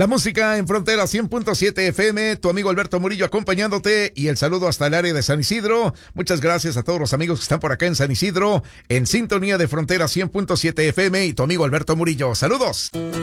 La música en Frontera 100.7 FM, tu amigo Alberto Murillo acompañándote y el saludo hasta el área de San Isidro. Muchas gracias a todos los amigos que están por acá en San Isidro, en sintonía de Frontera 100.7 FM y tu amigo Alberto Murillo. Saludos.